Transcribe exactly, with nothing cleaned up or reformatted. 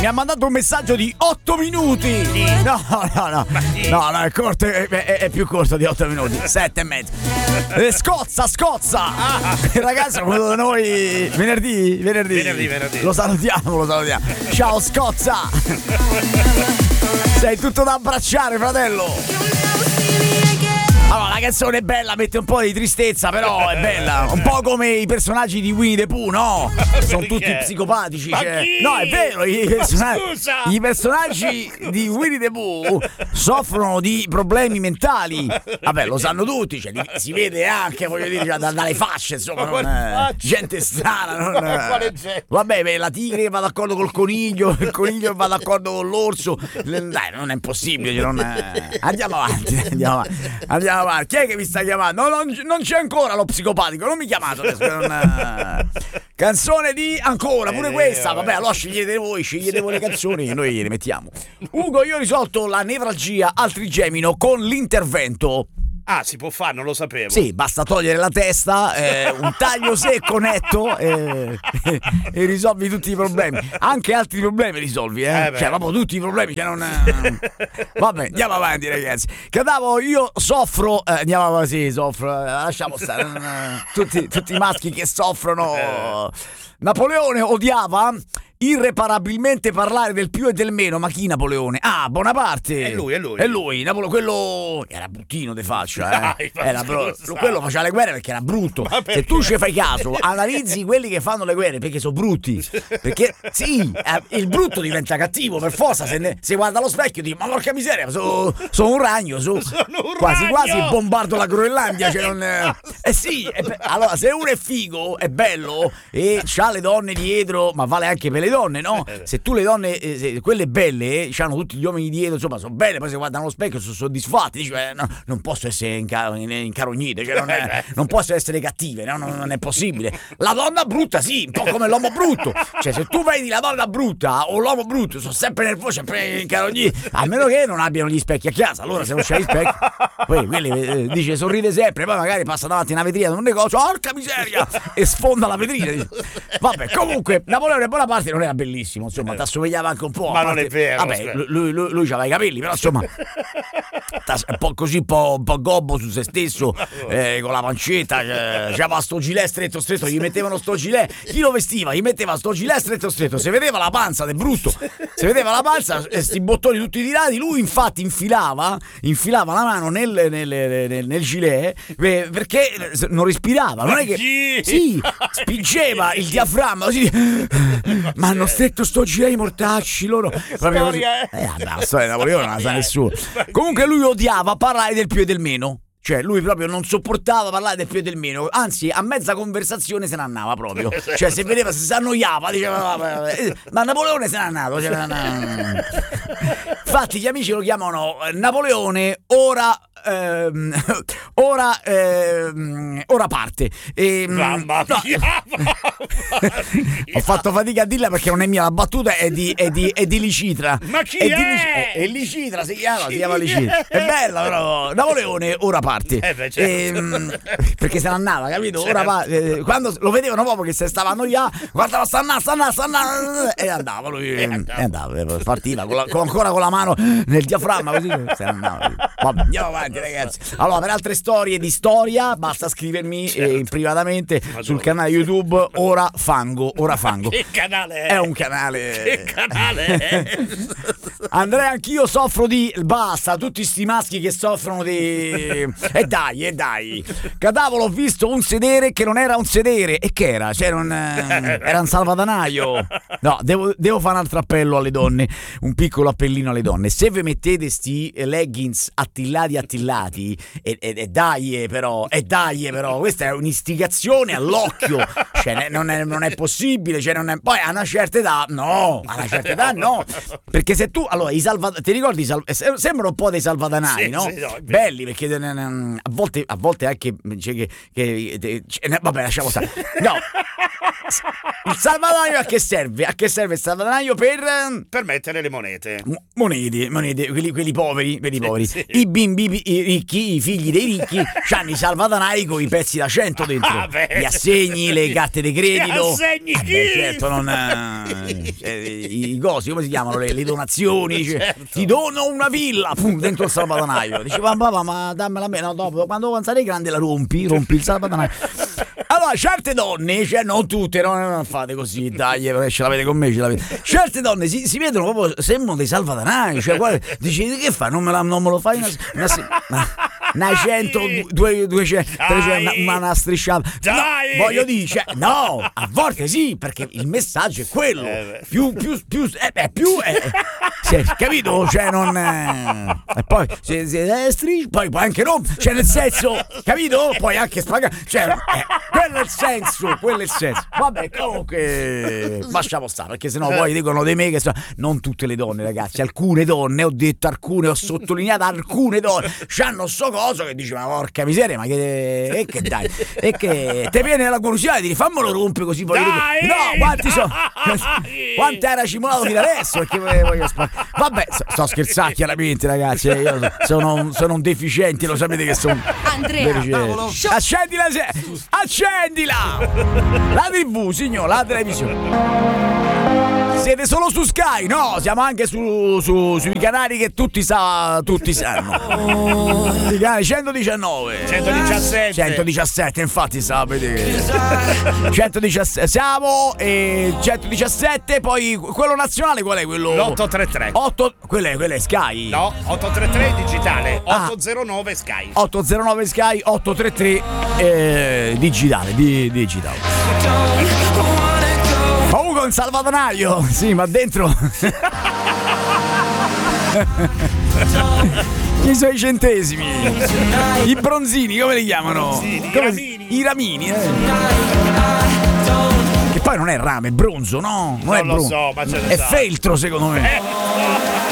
mi ha mandato un messaggio di otto minuti. Sì. No, no, no. Sì. No, no, è corto, è, è, è più corto di otto minuti. Sette e mezzo. Eh, scozza, scozza. Ah. Il ragazzo è venuto da noi venerdì, venerdì. Venerdì, venerdì. Lo salutiamo, lo salutiamo. Ciao, scozza. Sei tutto da abbracciare, fratello. Allora, la canzone è bella, mette un po' di tristezza, però è bella. Un po' come i personaggi di Winnie the Pooh, no? Sono tutti psicopatici. Ma Cioè... chi? No, è vero, i personaggi, scusa! i personaggi di Winnie the Pooh soffrono di problemi mentali. Vabbè, lo sanno tutti, cioè, si vede anche, voglio dire, cioè, da- dalle fasce, insomma, non, eh, gente strana. Non, Quale eh. gente? Vabbè, beh, la tigre va d'accordo col coniglio, il coniglio va d'accordo con l'orso. Dai, non è possibile. Cioè, non è... Andiamo avanti, andiamo avanti. Andiamo avanti. Chi è che mi sta chiamando? No, non, non c'è ancora lo psicopatico, non mi chiamate adesso. Non... Canzone di ancora, pure Eh, questa. vabbè. Vabbè, allora scegliete voi, scegliete voi le canzoni che noi le mettiamo. Ugo, io ho risolto la nevralgia al trigemino con l'intervento. Ah, si può fare, non lo sapevo. Sì, basta togliere la testa, eh, un taglio secco netto eh, e, e risolvi tutti i problemi. Anche altri problemi risolvi, eh? Eh beh. Cioè, proprio tutti i problemi. Cioè non... Vabbè, andiamo avanti, ragazzi. Cadavo, io soffro. Eh, andiamo avanti, sì, soffro. eh, Lasciamo stare. non, eh, tutti, tutti i maschi che soffrono. Napoleone odiava irreparabilmente parlare del più e del meno. Ma chi Napoleone? Ah, Bonaparte. È lui, è lui. È lui, Napole- quello era bruttino de faccia, eh. Dai, ma Era pro- scusa. quello faceva le guerre perché era brutto. Ma Se tu ci fai caso, analizzi quelli che fanno le guerre perché sono brutti. Perché sì, eh, il brutto diventa cattivo per forza. Se, ne, se guarda allo specchio dici, ma porca miseria, sono so un ragno, so, Sono un quasi ragno! quasi bombardo la Groenlandia. Cioè non, eh, eh sì, è pe- allora se uno è figo, è bello e c'ha le donne dietro, ma vale anche per le donne, no? Se tu le donne, eh, se quelle belle, c'hanno tutti gli uomini dietro, insomma, sono belle, poi se guardano allo specchio sono soddisfatti, dici, eh, no, non posso essere inca- incarognite, cioè non, è- non posso essere cattive, no? non, non è possibile. La donna brutta, sì, un po' come l'uomo brutto. Cioè, se tu vedi la donna brutta o l'uomo brutto, sono sempre nervosi, sempre incarogniti, a meno che non abbiano gli specchi a casa. Allora, se non c'è gli specchi, poi quelli eh, dice sorride sempre, poi magari passa davanti a una vetrina di un negozio, porca miseria, e sfonda la vetrina. Dice. Vabbè, comunque, Napoleone Bonaparte non era bellissimo, insomma, ti assomigliava anche un po'. Ma a non parte- è vero, Vabbè, aspetta. lui, lui, lui aveva i capelli, però insomma, t'as- un po' così, un po', un po' gobbo su se stesso, eh, con la pancetta, eh, c'aveva sto gilet stretto stretto, gli mettevano sto gilet, chi lo vestiva? Gli metteva sto gilet stretto stretto, se vedeva la panza del brutto, se vedeva la panza e sti bottoni tutti tirati, lui infatti infilava, infilava la mano nel, nel, nel, nel gilet eh, perché non respirava, non è che... Sì. Sì, spingeva il diaframma così, ma hanno stretto sto gilet i mortacci loro. Proprio così. Storia, eh. Eh, vabbè, la storia di Napoleone non la sa nessuno. Comunque lui odiava parlare del più e del meno. Cioè lui proprio non sopportava parlare del più e del meno. Anzi, a mezza conversazione se ne andava proprio. Cioè se vedeva, se si annoiava diceva vabbè, eh, ma Napoleone se n'è andato, cioè, no, no. Infatti gli amici lo chiamano Napoleone ora ehm, ora ehm, ora parte e, Mamma no, mia, mamma ho fatto fatica a dirla perché non è mia la battuta, è di, è di, è di Licitra. Ma chi è? Di è? Lic- è, è Licitra, si chiama, si chiama Chi Licitra. è? È bella però. Napoleone ora parte. Eh beh, certo. Ehm, perché se ne andava, capito? Certo. Ora va, eh, quando lo vedevano proprio che se stava a annoiare, guardava sta andando, sta andando, sta andando e andava lui, E andava. e andava, eh, partiva con la- con- ancora con la mano nel diaframma così se ne andava. Vabbè, andiamo avanti ragazzi. Allora, per altre storie di storia basta scrivermi Certo. eh, privatamente Ma sul dove? canale YouTube Ora Fango, Ora Fango. Che canale è? È un canale. Che canale è? Andrea, anch'io soffro di. Basta, tutti sti maschi che soffrono di. E dai, e dai. Cadavolo, ho visto un sedere che non era un sedere. E che era? C'era un. eh, Era un salvadanaio. No, devo, devo fare un altro appello alle donne. Un piccolo appellino alle donne. Se vi mettete sti leggings attillati, attillati. E, e, e dai, eh, però. E dai, eh, però. Questa è un'istigazione all'occhio. Cioè, ne- non è, non è possibile. Cioè, non è. Poi a una certa età, no. A una certa età, no. Perché se tu. allora, i salva, ti ricordi? I sal, sembrano un po' dei salvadanai, sì, no? Sì, no belli, perché a volte, a volte anche cioè, che, che, che, vabbè, lasciamo stare. No. Il salvadanaio a che serve? A che serve il salvadanaio per per mettere le monete? Monete, monete, quelli, quelli poveri, quelli sì, poveri. Sì. I bimbi i ricchi, i figli dei ricchi, c'hanno i salvadanai con i pezzi da cento dentro. Ah, gli assegni, le carte di credito. Gli assegni chi? Beh, certo, non eh, i cosi, come si chiamano? Le, le donazioni. Dice, certo. Ti dono una villa, pum, dentro il salvadanaio. Diceva, papà, ma dammela a me, no, dopo, quando sarai grande la rompi, rompi il salvadanaio. Allora, certe donne, cioè non tutte, no, non fate così, dai, ce l'avete con me, ce l'avete. Certe donne si, si vedono proprio, sembrano dei salvadanai, cioè, guarda, dici, che fa? Non me, la, non me lo fai una, una, una, una cento, due, duecento, trecento, una, una strisciata. Dai! No, voglio dire, cioè, no, a volte sì, perché il messaggio è quello. Eh, più, più, più, eh, beh, più, eh, sì, capito? Cioè, non... Eh, e poi, se, se, eh, striscia, poi puoi anche non, cioè, nel senso, capito? Puoi anche spagare, cioè... Eh, quello è il senso, quello è il senso. Vabbè, comunque lasciamo stare, perché sennò poi dicono di me che so, non tutte le donne, ragazzi, alcune donne, ho detto alcune, ho sottolineato alcune donne, c'hanno sto coso che dice, ma porca miseria, ma che e che dai, e che te viene la curiosità di dire, fammelo rompere così poi dai, no, quanti sono quanti era cimolato fino adesso, perché voglio spar- vabbè, sto scherzando chiaramente, ragazzi, io sono, sono un deficiente, lo sapete che sono Andrea, accendi la se- accendila la tivù, signor, la televisione. Siete solo su Sky? No, siamo anche su, su, sui canali che tutti sa, tutti sanno. I canali centodiciannove centodiciassette centodiciassette, infatti sapete centodiciassette siamo e centodiciassette, poi quello nazionale qual è quello? l'ottocentotrentatré otto, quello è, quello è Sky. No, ottocentotrentatré digitale, Ah. ottocentonove Sky. ottocentonove Sky, ottocentotrentatré eh, digitale, di, digitale. Comunque un salvadanaio, sì, ma dentro i suoi centesimi, i bronzini, come li chiamano? Bronzini, i Come ramini. si- I ramini, eh. Che poi non è rame, è bronzo, no? Non, Non è lo bronzo. so, ma ce ne è sa. feltro, secondo me. Eh,